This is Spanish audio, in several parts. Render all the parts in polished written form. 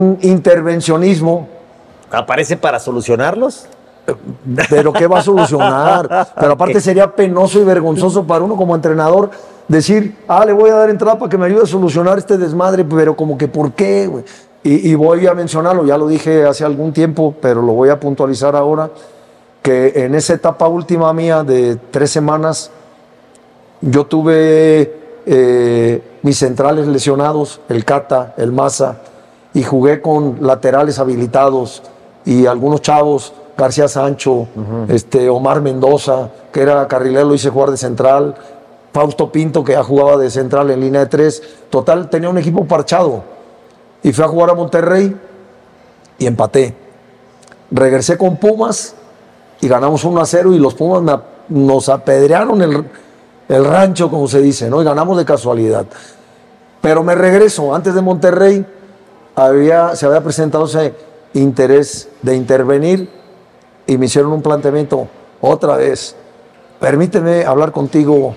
intervencionismo. ¿Aparece para solucionarlos? Pero ¿qué va a solucionar? Pero aparte sería penoso y vergonzoso para uno como entrenador decir, le voy a dar entrada para que me ayude a solucionar este desmadre, pero como que ¿por qué, güey? Y voy a mencionarlo, ya lo dije hace algún tiempo, pero lo voy a puntualizar ahora, que en esa etapa última mía de 3 semanas, yo tuve mis centrales lesionados, el Cata, el Maza, y jugué con laterales habilitados y algunos chavos, García Sancho, Omar Mendoza, que era carrilero, lo hice jugar de central, Fausto Pinto, que ya jugaba de central en línea de 3. Total, tenía un equipo parchado. Y fui a jugar a Monterrey y empaté. Regresé con Pumas y ganamos 1-0 y los Pumas nos apedrearon el rancho, como se dice, ¿no? Y ganamos de casualidad. Pero me regreso, antes de Monterrey se había presentado ese interés de intervenir y me hicieron un planteamiento otra vez. Permíteme hablar contigo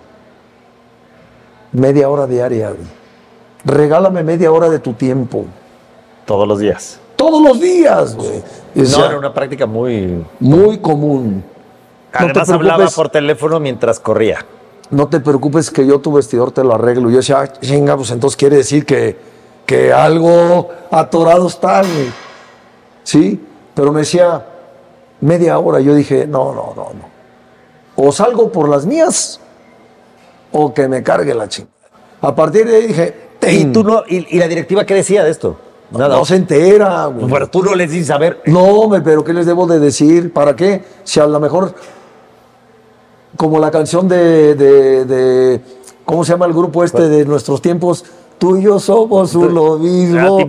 media hora diaria. Regálame media hora de tu tiempo. Todos los días. Todos los días, güey. No, era una práctica muy común. Además hablaba por teléfono mientras corría. No te preocupes que yo tu vestidor te lo arreglo. Yo decía, chinga, pues entonces quiere decir que algo atorado está, güey. ¿Sí? Pero me decía, media hora. Yo dije, no. O salgo por las mías o que me cargue la chingada. A partir de ahí dije... ¿Y tú no? ¿Y la directiva qué decía de esto? Nada. No se entera, güey. Pero tú no les dices, a ver... No, pero ¿qué les debo de decir? ¿Para qué? Si a lo mejor... Como la canción de ¿cómo se llama el grupo de nuestros tiempos? Tú y yo somos uno mismo.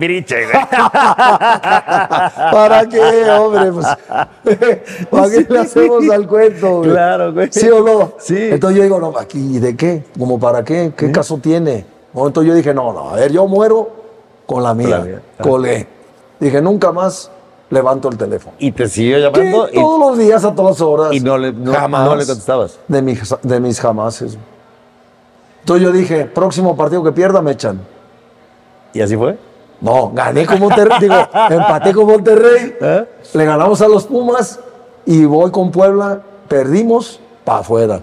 ¿Para qué, hombre? Pues, ¿para qué le hacemos al cuento, güey? Claro, güey. ¿Sí o no? Sí. Entonces yo digo, no, ¿aquí de qué? ¿Como para qué? ¿Qué caso tiene? No, entonces yo dije, no, a ver, yo muero con la mía. Colgué. Dije, nunca más levanto el teléfono. ¿Y te siguió llamando? Todos los días, a todas horas. ¿Y jamás no le contestabas? De mis jamases. Entonces yo dije, próximo partido que pierda me echan. ¿Y así fue? No, gané con Monterrey, empaté con Monterrey, le ganamos a los Pumas y voy con Puebla, perdimos, para afuera.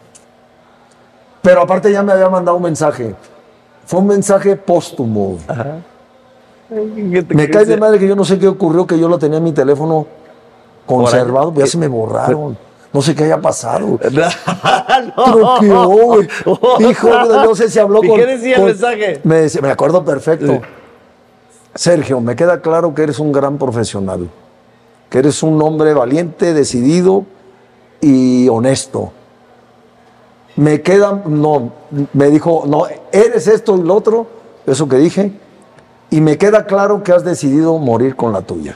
Pero aparte ya me había mandado un mensaje. Fue un mensaje póstumo. Ajá. Me cae de madre que yo no sé qué ocurrió, que yo lo tenía en mi teléfono conservado, ya se me borraron. No sé qué haya pasado. Troqueó, güey. Hijo, no sé si habló ¿Y qué decía el mensaje? Me acuerdo perfecto. Sergio, me queda claro que eres un gran profesional. Que eres un hombre valiente, decidido y honesto. Me dijo, no, eres esto y lo otro, eso que dije. Y me queda claro que has decidido morir con la tuya.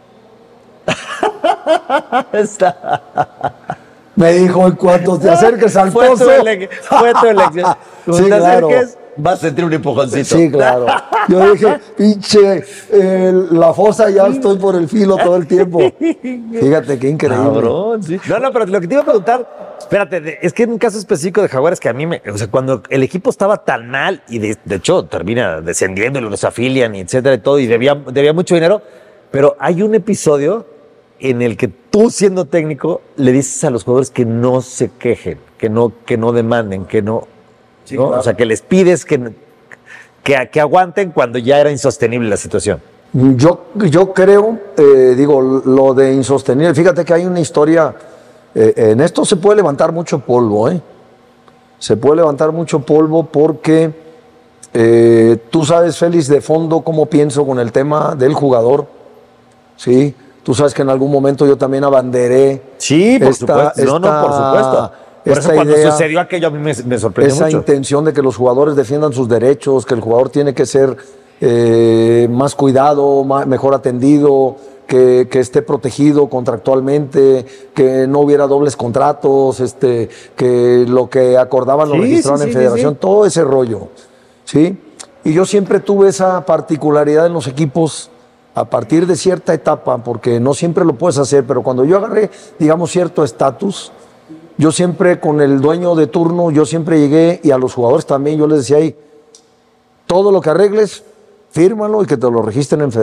Me dijo, en cuanto te acerques al pozo... Fue tu elección. Cuando sí, te claro. acerques, vas a sentir un empujoncito. Sí, claro. Yo dije, pinche, la fosa ya estoy por el filo todo el tiempo. Fíjate, qué increíble. Cabrón, sí. No, pero lo que te iba a preguntar, espérate, es que en un caso específico de Jaguares que a mí cuando el equipo estaba tan mal y de hecho termina descendiendo y los afilian y etcétera y todo y debía mucho dinero, pero hay un episodio en el que tú, siendo técnico, le dices a los jugadores que no se quejen, que no demanden, que no, sí, ¿no? Claro. O sea, que les pides que aguanten cuando ya era insostenible la situación. Yo creo, lo de insostenible, fíjate que hay una historia, en esto se puede levantar mucho polvo, Se puede levantar mucho polvo porque tú sabes, Félix, de fondo cómo pienso con el tema del jugador, ¿sí? Tú sabes que en algún momento yo también abanderé. Sí, por supuesto. Por supuesto. Por eso cuando sucedió aquello a mí me sorprendió mucho. Esa intención de que los jugadores defiendan sus derechos, que el jugador tiene que ser más cuidado, mejor atendido, que esté protegido contractualmente, que no hubiera dobles contratos, que lo que acordaban lo registraban en federación, todo ese rollo, ¿sí? Y yo siempre tuve esa particularidad en los equipos a partir de cierta etapa, porque no siempre lo puedes hacer, pero cuando yo agarré, digamos, cierto estatus, yo siempre con el dueño de turno, yo siempre llegué, y a los jugadores también, yo les decía ahí, todo lo que arregles, fírmalo y que te lo registren en